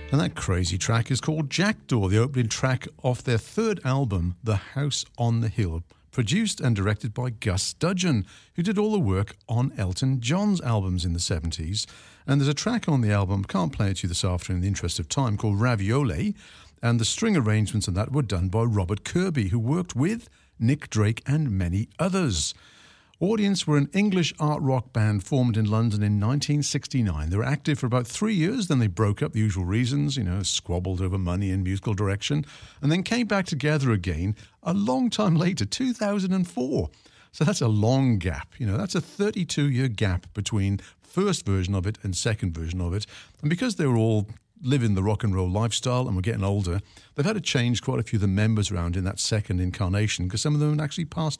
And that crazy track is called Jackdaw, the opening track off their third album, The House on the Hill, produced and directed by Gus Dudgeon, who did all the work on Elton John's albums in the 70s. And there's a track on the album, can't play it to you this afternoon in the interest of time, called Ravioli, and the string arrangements on that were done by Robert Kirby, who worked with Nick Drake and many others. Audience were an English art rock band formed in London in 1969. They were active for about 3 years, then they broke up, the usual reasons, squabbled over money and musical direction, and then came back together again a long time later, 2004. So that's a long gap. That's a 32-year gap between first version of it and second version of it. And because they were all living the rock and roll lifestyle and were getting older, they've had to change quite a few of the members around in that second incarnation because some of them actually passed